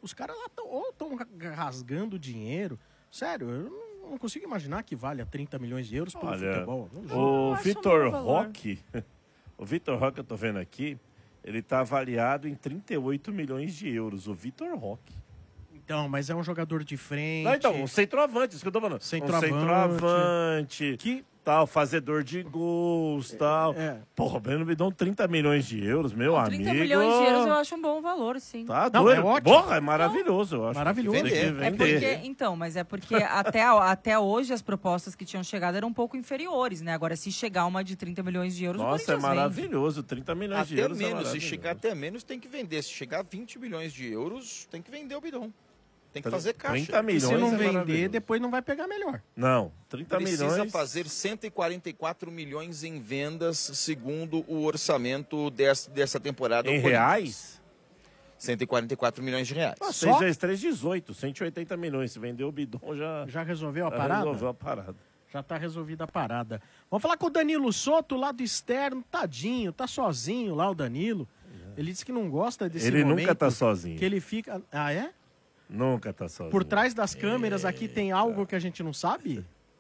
Os caras lá estão rasgando dinheiro. Sério, eu não consigo imaginar que valha 30 milhões de euros pelo futebol. O Vitor Roque, eu tô vendo aqui, ele tá avaliado em 38 milhões de euros. O Vitor Roque. Então, mas é um jogador de frente. Não, então, um centroavante, isso que eu tô falando. Centroavante. Que... tal, fazedor de gols, tal. Porra, Breno me dão 30 milhões de euros, meu amigo. 30 milhões de euros eu acho um bom valor, sim. Tá doido. É ótimo. Porra, é maravilhoso, eu acho. Maravilhoso. Mas é porque até hoje as propostas que tinham chegado eram um pouco inferiores, né? Agora, se chegar uma de 30 milhões de euros, nossa, é maravilhoso. 30 milhões de euros menos, se chegar até menos, tem que vender. Se chegar a 20 milhões de euros, tem que vender o Bidon. Tem que fazer caixa. 30 milhões e se não vender, depois não vai pegar melhor. Não, 30 milhões... Precisa fazer 144 milhões em vendas, segundo o orçamento dessa temporada. Em reais? 144 milhões de reais. 6 vezes 3, 18. 180 milhões. Se vender o Bidon, já resolveu a parada? Resolveu a parada. Já tá resolvida a parada. Vamos falar com o Danilo Soto, lá do externo. Tadinho, tá sozinho lá o Danilo. Ele disse que não gosta desse momento. Ele nunca tá sozinho. Que ele fica... Ah, é? Nunca tá sozinho. Por trás das câmeras aqui tem algo que a gente não sabe?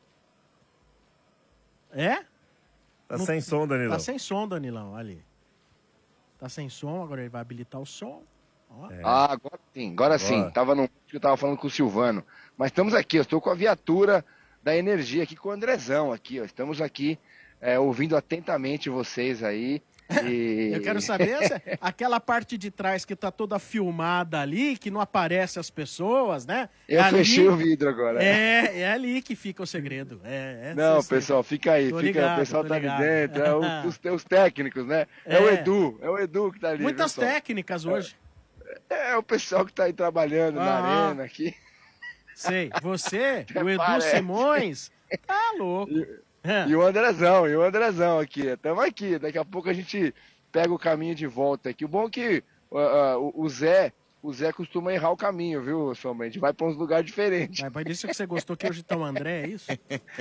É? Tá sem som, Danilão. Tá sem som, Danilão, ali. Tá sem som, agora ele vai habilitar o som. Agora sim. Eu tava falando com o Silvano. Mas estamos aqui, eu estou com a viatura da energia aqui com o Andrezão aqui, ó. Estamos aqui ouvindo atentamente vocês aí. Eu quero saber aquela parte de trás que tá toda filmada ali, que não aparece as pessoas, né? Eu fechei o vidro agora. É ali que fica o segredo. Não, pessoal, fica aí. O pessoal tá ali dentro. Os técnicos, né? É o Edu que tá ali. Muitas técnicas hoje. É o pessoal que tá aí trabalhando na arena aqui. Sei. Você, o Edu Simões, tá louco. E o Andrezão aqui. Estamos aqui. Daqui a pouco a gente pega o caminho de volta aqui. O bom é que o Zé costuma errar o caminho, viu, Sombra? A gente vai para uns lugares diferentes. Mas por isso que você gostou que hoje tá o André, é isso?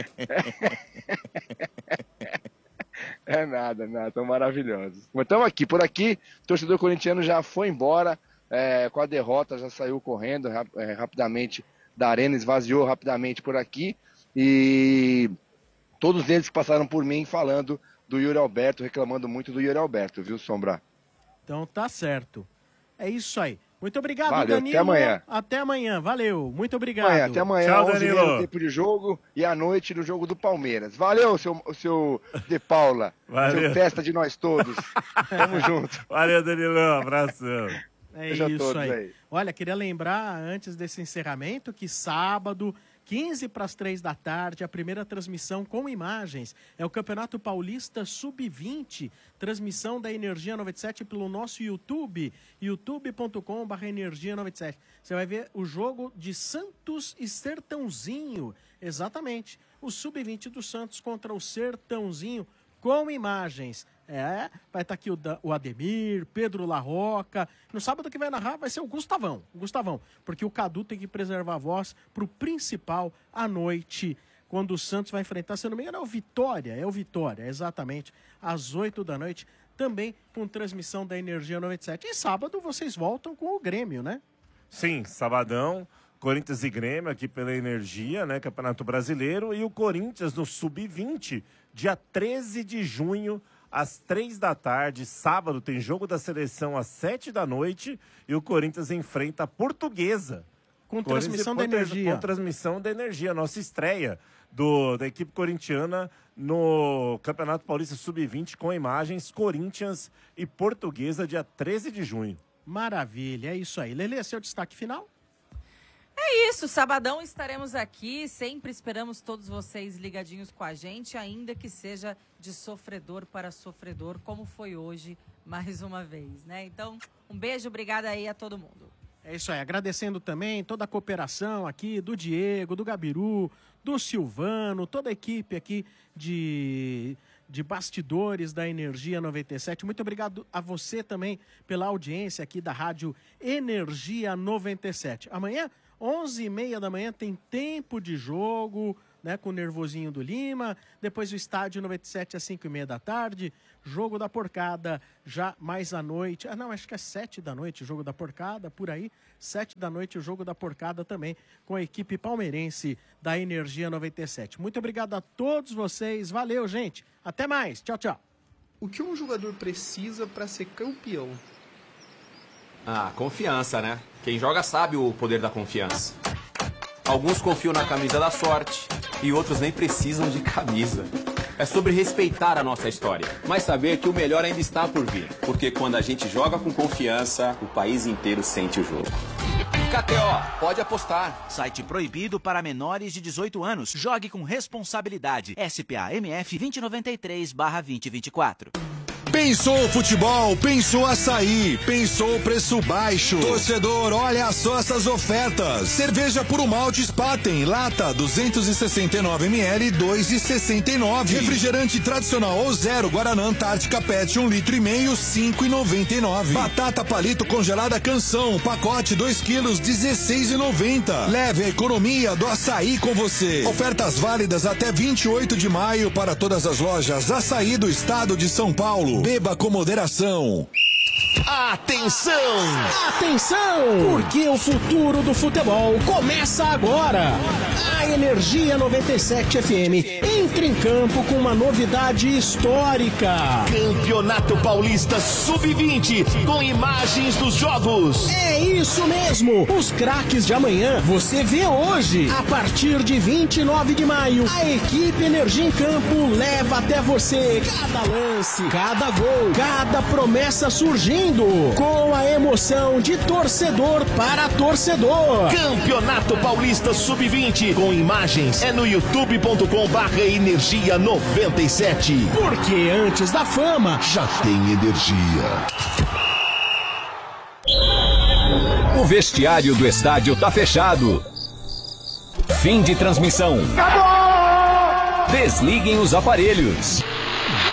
É nada. Estão maravilhosos. Mas estamos aqui. Por aqui, o torcedor corintiano já foi embora. Com a derrota, já saiu correndo rapidamente da arena, esvaziou rapidamente por aqui. E... todos eles que passaram por mim falando do Yuri Alberto, reclamando muito do Yuri Alberto, viu, Sombra? Então tá certo. É isso aí. Muito obrigado, valeu, Danilo. Até amanhã. Até amanhã. Valeu. Muito obrigado. Até amanhã. Tchau, 11h30 Danilo. no tempo de jogo e à noite no jogo do Palmeiras. Valeu, seu De Paula. Valeu. Seu festa de nós todos. Tamo junto. Valeu, Danilão. Abração. É isso aí. Olha, queria lembrar, antes desse encerramento, que sábado, 15:45 da tarde, a primeira transmissão com imagens. É o Campeonato Paulista Sub-20, transmissão da Energia 97 pelo nosso YouTube, youtube.com/Energia97. Você vai ver o jogo de Santos e Sertãozinho, exatamente. O Sub-20 do Santos contra o Sertãozinho, com imagens. Vai estar aqui o Ademir, Pedro Larroca. No sábado que vai narrar vai ser o Gustavão, porque o Cadu tem que preservar a voz pro principal à noite, quando o Santos vai enfrentar, se eu não me engano, é o Vitória, exatamente, às 8 da noite, também com transmissão da Energia 97. E sábado vocês voltam com o Grêmio, né? Sim, sabadão, Corinthians e Grêmio aqui pela Energia, né, Campeonato Brasileiro, e o Corinthians no Sub-20, dia 13 de junho, às 3 da tarde, sábado, tem jogo da seleção às 7 da noite e o Corinthians enfrenta a Portuguesa. Com transmissão da Energia. Com transmissão da Energia, nossa estreia da equipe corintiana no Campeonato Paulista Sub-20 com imagens Corinthians e Portuguesa, dia 13 de junho. Maravilha, é isso aí. Lelê, seu destaque final? É isso, sabadão estaremos aqui, sempre esperamos todos vocês ligadinhos com a gente, ainda que seja de sofredor para sofredor, como foi hoje, mais uma vez, né? Então, um beijo, obrigada aí a todo mundo. É isso aí, agradecendo também toda a cooperação aqui do Diego, do Gabiru, do Silvano, toda a equipe aqui de bastidores da Energia 97. Muito obrigado a você também pela audiência aqui da Rádio Energia 97. Amanhã, 11h30 da manhã, tem tempo de jogo né, com o nervosinho do Lima. Depois o Estádio 97 às 5h30 da tarde. Jogo da Porcada já mais à noite. Não, acho que é 7 da noite o Jogo da Porcada, por aí. 7 da noite o Jogo da Porcada também com a equipe palmeirense da Energia 97. Muito obrigado a todos vocês. Valeu, gente. Até mais. Tchau, tchau. O que um jogador precisa para ser campeão? Confiança, né? Quem joga sabe o poder da confiança. Alguns confiam na camisa da sorte e outros nem precisam de camisa. É sobre respeitar a nossa história, mas saber que o melhor ainda está por vir. Porque quando a gente joga com confiança, o país inteiro sente o jogo. KTO, pode apostar. Site proibido para menores de 18 anos. Jogue com responsabilidade. SPA-MF 2093/2024. Pensou futebol, pensou açaí, pensou preço baixo. Torcedor, olha só essas ofertas. Cerveja Puro Malte Spaten, lata 269 ml, 2,69. Refrigerante tradicional ou zero, Guaraná Antártica PET 1,5 litro, 5,99. Batata palito congelada Canção, pacote 2 quilos, 16,90. Leve a economia do açaí com você. Ofertas válidas até 28 de maio para todas as lojas Açaí do estado de São Paulo. Beba com moderação. Atenção! Atenção! Porque o futuro do futebol começa agora. A Energia 97 FM entra em campo com uma novidade histórica. Campeonato Paulista Sub-20 com imagens dos jogos. É isso mesmo! Os craques de amanhã você vê hoje. A partir de 29 de maio, a equipe Energia em Campo leva até você cada lance, cada gol, cada promessa surgindo. Com a emoção de torcedor para torcedor. Campeonato Paulista Sub-20 com imagens é no youtube.com/energia97. Porque antes da fama já tem energia. O vestiário do estádio tá fechado. Fim de transmissão. Acabou! Desliguem os aparelhos.